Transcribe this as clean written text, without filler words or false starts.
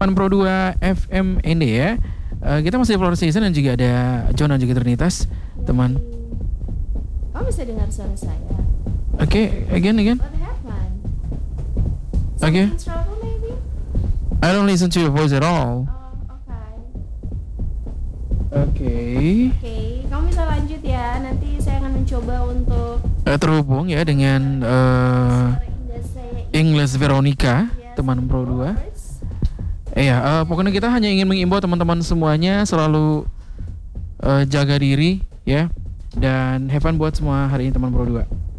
Pro 2 FM ini ya. Kita masih Floor Season dan juga ada John dan juga Trinitas, teman. Kamu bisa dengar suara saya? Oke, again. What happened? Okay. Something's trouble maybe? I don't listen to your voice at all. Oke, kamu bisa lanjut ya. Nanti saya akan mencoba untuk terhubung ya dengan English Veronica, teman Pro 2. Pokoknya kita hanya ingin mengimbau teman-teman semuanya selalu jaga diri ya, dan have fun buat semua hari ini teman Pro 2.